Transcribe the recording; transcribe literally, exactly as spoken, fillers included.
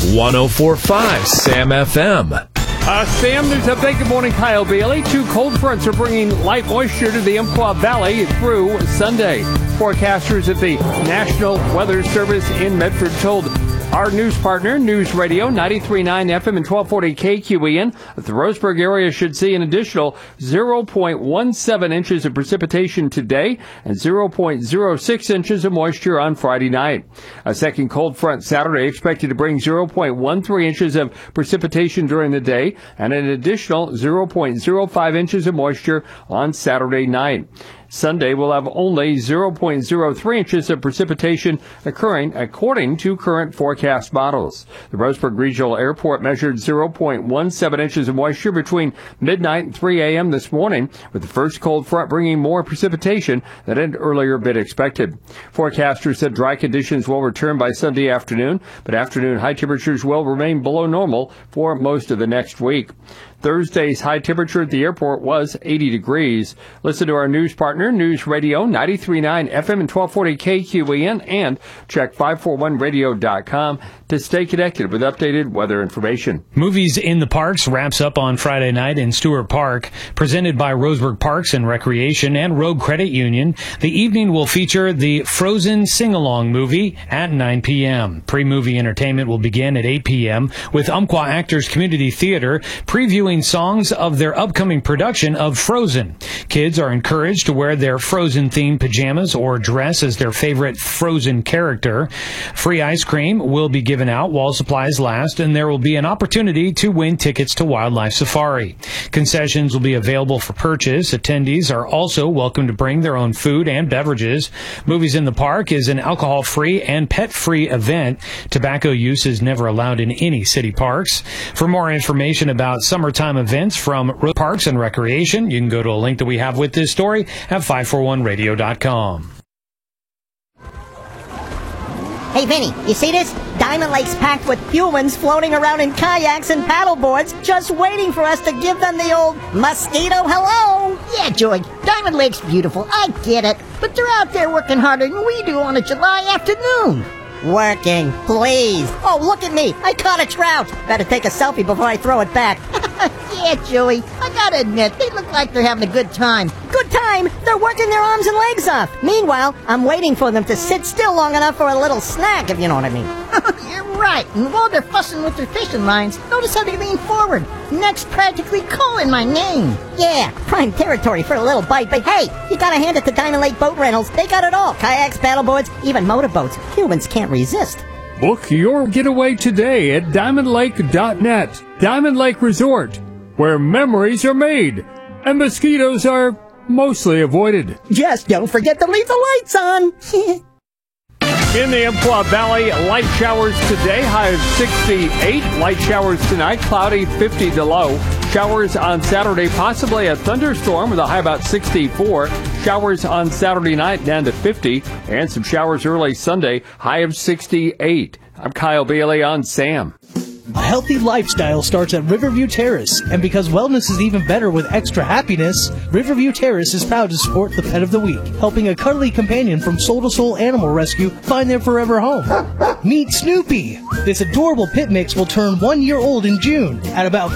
one oh four point five Sam F M. Uh, Sam, there's a big good morning, Kyle Bailey. Two cold fronts are bringing light moisture to the Umpqua Valley through Sunday. Forecasters at the National Weather Service in Medford told our news partner, News Radio, ninety-three point nine F M and twelve forty K Q E N, that the Roseburg area should see an additional zero point one seven inches of precipitation today and zero point zero six inches of moisture on Friday night. A second cold front Saturday expected to bring zero point one three inches of precipitation during the day and an additional zero point zero five inches of moisture on Saturday night. Sunday will have only zero point zero three inches of precipitation occurring according to current forecast models. The Roseburg Regional Airport measured zero point one seven inches of moisture between midnight and three a.m. this morning, with the first cold front bringing more precipitation than had earlier been expected. Forecasters said dry conditions will return by Sunday afternoon, but afternoon high temperatures will remain below normal for most of the next week. Thursday's high temperature at the airport was eighty degrees. Listen to our news partner, News Radio, ninety-three point nine F M and twelve forty K Q E N, and check five forty-one radio dot com to stay connected with updated weather information. Movies in the Parks wraps up on Friday night in Stewart Park. Presented by Roseburg Parks and Recreation and Rogue Credit Union, the evening will feature the Frozen Sing-Along movie at nine p.m. Pre-movie entertainment will begin at eight p.m. with Umpqua Actors Community Theater previewing songs of their upcoming production of Frozen. Kids are encouraged to wear their Frozen-themed pajamas or dress as their favorite Frozen character. Free ice cream will be given out while supplies last, and there will be an opportunity to win tickets to Wildlife Safari. Concessions will be available for purchase. Attendees are also welcome to bring their own food and beverages. Movies in the Park is an alcohol-free and pet-free event. Tobacco use is never allowed in any city parks. For more information about summertime events from Parks and Recreation, you can go to a link that we have with this story at five forty-one radio dot com. Hey, Vinny, you see this? Diamond Lake's packed with humans floating around in kayaks and paddleboards, just waiting for us to give them the old mosquito hello. Yeah, Joy, Diamond Lake's beautiful, I get it, but they're out there working harder than we do on a July afternoon. Working, please. Oh, look at me. I caught a trout. Better take a selfie before I throw it back. Yeah, Joey, I gotta admit, they look like they're having a good time. Good time? They're working their arms and legs off. Meanwhile, I'm waiting for them to sit still long enough for a little snack, if you know what I mean. You're right. And while they're fussing with their fishing lines, notice how they lean forward. Necks practically calling my name. Yeah, prime territory for a little bite. But hey, you gotta hand it to Diamond Lake Boat Rentals. They got it all. Kayaks, paddleboards, even motorboats. Humans can't resist. Book your getaway today at diamond lake dot net. Diamond Lake Resort, where memories are made and mosquitoes are mostly avoided. Just don't forget to leave the lights on. In the Umpqua Valley, light showers today, high of sixty-eight. Light showers tonight, cloudy, fifty to low. Showers on Saturday, possibly a thunderstorm with a high about sixty-four. Showers on Saturday night, down to fifty. And some showers early Sunday, high of sixty-eight. I'm Kyle Bailey on Sam. A healthy lifestyle starts at Riverview Terrace, and because wellness is even better with extra happiness, Riverview Terrace is proud to support the Pet of the Week, helping a cuddly companion from Soul to Soul Animal Rescue find their forever home. Meet Snoopy! This adorable pit mix will turn one year old in June. At about